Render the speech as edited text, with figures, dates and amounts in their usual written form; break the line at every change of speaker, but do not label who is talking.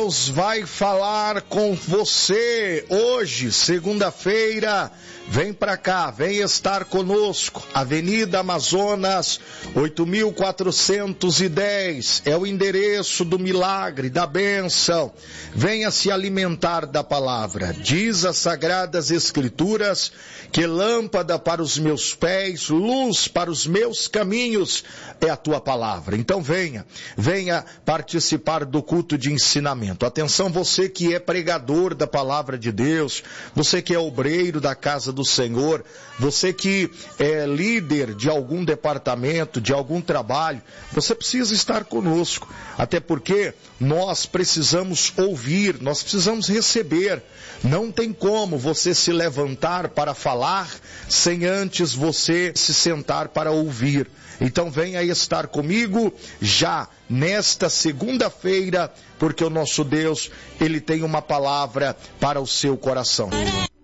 Deus vai falar com você hoje, segunda-feira. Vem pra cá, vem estar conosco. Avenida Amazonas, 8410, é o endereço do milagre, da bênção. Venha se alimentar da palavra. Diz as Sagradas Escrituras que lâmpada para os meus pés, luz para os meus caminhos é a tua palavra. Então venha participar do culto de ensinamento. Atenção, você que é pregador da palavra de Deus, você que é obreiro da casa do Senhor, você que é líder de algum departamento, de algum trabalho, você precisa estar conosco, até porque nós precisamos ouvir, nós precisamos receber. Não tem como você se levantar para falar sem antes você se sentar para ouvir. Então venha estar comigo já nesta segunda-feira, porque o nosso Deus, Ele tem uma palavra para o seu coração.